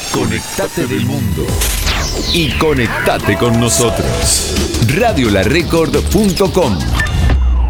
Desconectate del mundo y conectate con nosotros. Radiolarecord.com